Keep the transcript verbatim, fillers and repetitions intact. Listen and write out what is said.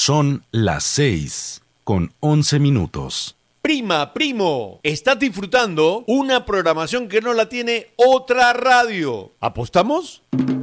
Son las seis con once minutos. Prima, primo, estás disfrutando una programación que no la tiene otra radio. ¿Apostamos?